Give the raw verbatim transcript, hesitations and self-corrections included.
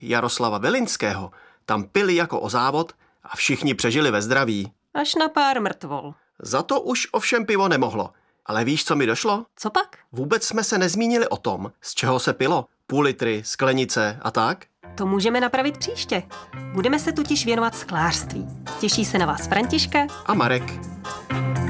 Jaroslava Vilinského tam pili jako o závod a všichni přežili ve zdraví. Až na pár mrtvol. Za to už ovšem pivo nemohlo. Ale víš, co mi došlo? Co pak? Vůbec jsme se nezmínili o tom, z čeho se pilo. Půl litry, sklenice a tak? To můžeme napravit příště. Budeme se totiž věnovat sklářství. Těší se na vás Františka A Marek.